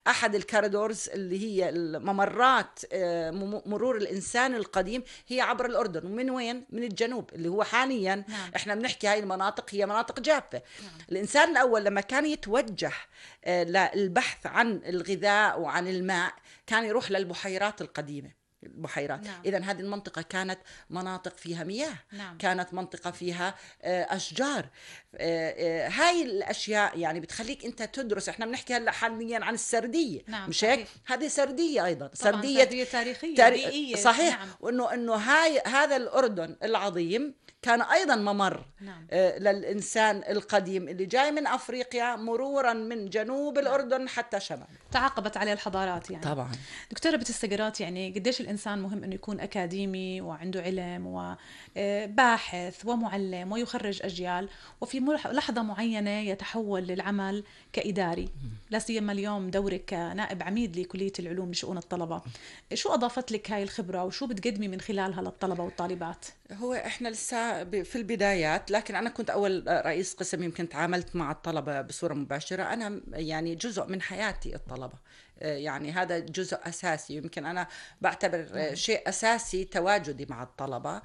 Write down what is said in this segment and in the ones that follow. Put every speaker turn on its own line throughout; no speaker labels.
أحد الكاريدورز اللي هي الممرات مرور الإنسان القديم هي عبر الأردن. ومن وين؟ من الجنوب اللي هو حاليا
نعم.
إحنا بنحكي هاي المناطق هي مناطق جافة.
نعم.
الإنسان الأول لما كان يتوجه للبحث عن الغذاء وعن الماء كان يروح للبحيرات القديمة. البحيرات.
نعم.
إذن هذه المنطقة كانت مناطق فيها مياه.
نعم.
كانت منطقة فيها أشجار. هاي الأشياء يعني بتخليك أنت تدرس. إحنا بنحكي هلا حاليا عن السردية.
نعم
مش هيك؟
صحيح.
هذه سردية أيضا.
طبعا سردية تاريخية بيئية.
صحيح.
نعم.
وإنه هذا الأردن العظيم كان أيضا ممر
نعم.
للإنسان القديم اللي جاي من أفريقيا مرورا من جنوب الأردن حتى شمال.
تعاقبت عليه الحضارات يعني.
طبعا.
دكتورة بتستقرات، يعني قديش الإنسان مهم أنه يكون أكاديمي وعنده علم وباحث ومعلم ويخرج أجيال، وفي لحظة معينة يتحول للعمل كإداري، لا سيما اليوم دورك كنائب عميد لكلية العلوم لشؤون الطلبة. شو أضافت لك هاي الخبرة وشو بتقدمي من خلالها للطلبة والطالبات؟
هو احنا لسه في البدايات، لكن انا كنت اول رئيس قسم يمكن تعاملت مع الطلبه بصوره مباشره. انا يعني جزء من حياتي الطلبه، يعني هذا جزء اساسي. يمكن انا بعتبر شيء اساسي تواجدي مع الطلبه.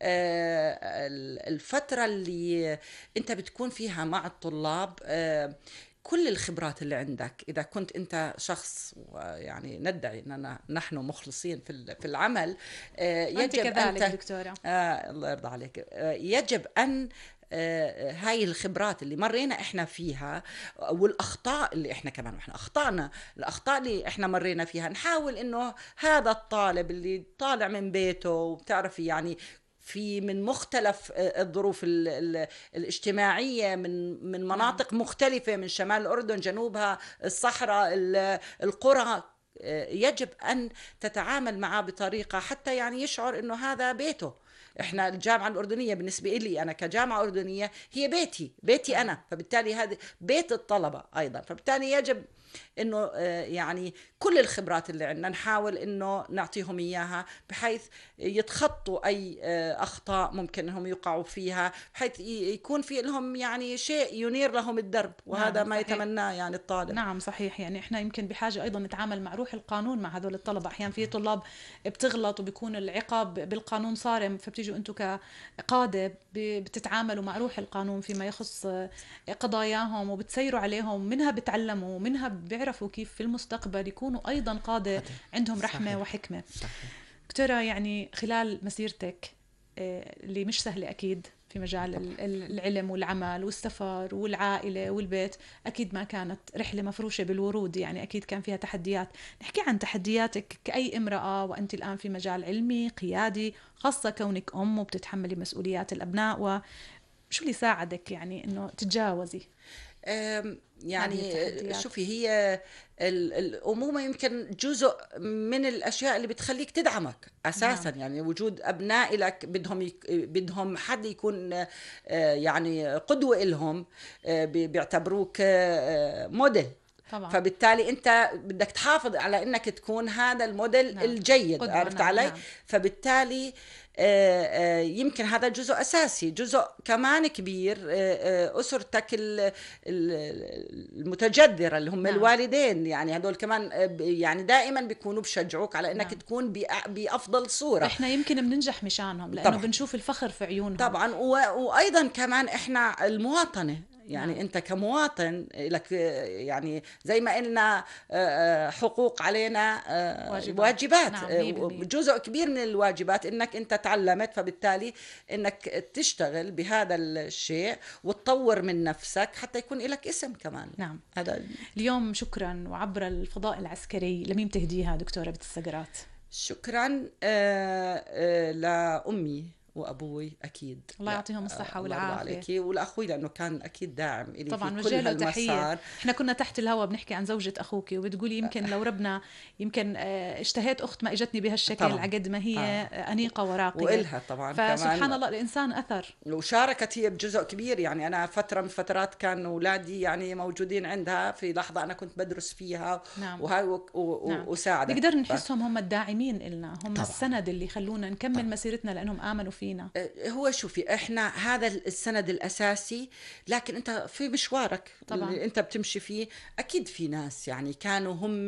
الفتره اللي انت بتكون فيها مع الطلاب، كل الخبرات اللي عندك، إذا كنت أنت شخص يعني ندعي أننا نحن مخلصين في العمل،
وأنت
يجب
كذلك
أنت
دكتورة.
الله يرضى عليك. يجب أن هاي الخبرات اللي مرينا احنا فيها والاخطاء اللي احنا كمان اخطأنا، الاخطاء اللي احنا مرينا فيها، نحاول انه هذا الطالب اللي طالع من بيته وبتعرفي يعني في من مختلف الظروف الاجتماعية، من مناطق مختلفة، من شمال الأردن، جنوبها، الصحراء، القرى، يجب أن تتعامل معه بطريقة حتى يعني يشعر أنه هذا بيته. احنا الجامعة الأردنية بالنسبة لي أنا كجامعة أردنية هي بيتي أنا، فبالتالي هذا بيت الطلبة أيضا. فبالتالي يجب انه يعني كل الخبرات اللي عندنا نحاول انه نعطيهم اياها بحيث يتخطوا اي اخطاء ممكن انهم يقعوا فيها، بحيث يكون في لهم يعني شيء ينير لهم الدرب، وهذا
نعم
ما
صحيح.
يتمناه يعني الطالب.
نعم صحيح. يعني احنا يمكن بحاجة ايضا نتعامل مع روح القانون مع هذول الطلبة. احيانا في طلاب بتغلط وبيكون العقاب بالقانون صارم، فبتيجوا انتم كقادة بتتعاملوا مع روح القانون فيما يخص قضاياهم وبتسيروا عليهم، منها بتعلموا ومنها بيعرفوا كيف في المستقبل يكونوا ايضا قادة عندهم رحمة
صحيح.
وحكمة.
صحيح.
دكتورة، يعني خلال مسيرتك اللي مش سهلة أكيد في مجال العلم والعمل والسفر والعائلة والبيت، أكيد ما كانت رحلة مفروشة بالورود، يعني أكيد كان فيها تحديات. نحكي عن تحدياتك كأي امرأة وأنت الآن في مجال علمي قيادي، خاصة كونك أم وبتتحملي مسؤوليات الأبناء، وشو اللي ساعدك يعني أنه تتجاوزي
يعني
التحديات؟
شوفي، هي الأمومة يمكن جزء من الأشياء اللي بتخليك تدعمك أساسا.
نعم.
يعني وجود أبناء لك بدهم حد يكون يعني قدوة لهم، بيعتبروك موديل.
طبعا.
فبالتالي انت بدك تحافظ على انك تكون هذا الموديل
نعم.
الجيد،
قدوة.
عرفت
نعم.
علي؟
نعم.
فبالتالي يمكن هذا جزء أساسي. جزء كمان كبير أسرتك المتجذرة اللي هم
نعم.
الوالدين، يعني هدول كمان يعني دائما بيكونوا بشجعوك على انك
نعم.
تكون بأفضل صورة.
احنا يمكن بننجح مشانهم لانه
طبعا.
بنشوف الفخر في عيونهم.
طبعا. وايضا كمان احنا المواطنه، يعني
نعم.
انت كمواطن لك يعني زي ما قلنا حقوق علينا واجبات.
نعم 100%.
جزء كبير من الواجبات انك انت تعلمت، فبالتالي انك تشتغل بهذا الشيء وتطور من نفسك حتى يكون لك اسم كمان.
نعم.
هذا
اليوم شكرا وعبر الفضاء العسكري لمين تهديها دكتورة بتستقرات؟
شكرا لأمي وأبوي أكيد،
الله يعطيهم الصحة والعافية.
عليكي ولأخوي لأنه كان أكيد داعم إلي
طبعا
في كل
وجه له تحية.
هالمسار.
احنا كنا تحت الهواء بنحكي عن زوجة أخوك وبتقولي يمكن لو ربنا يمكن اشتهيت أخت ما إجتني بهالشكل
طبعاً.
عقد ما هي أنيقة وراقية،
وإلها طبعا
فسبحان
كمان
الله الإنسان أثر.
وشاركت هي بجزء كبير. يعني أنا فترة من فترات كان أولادي يعني موجودين عندها في لحظة أنا كنت بدرس فيها.
نعم.
وهاي
نعم.
وساعدت.
نقدر نحسهم هم الداعمين إلنا، هم
طبعاً.
السند اللي خلونا نكمل مسيرتنا لأنهم آمنوا فينا.
هو شوفي، احنا هذا السند الاساسي، لكن انت في مشوارك
طبعاً.
اللي انت بتمشي فيه اكيد في ناس يعني كانوا هم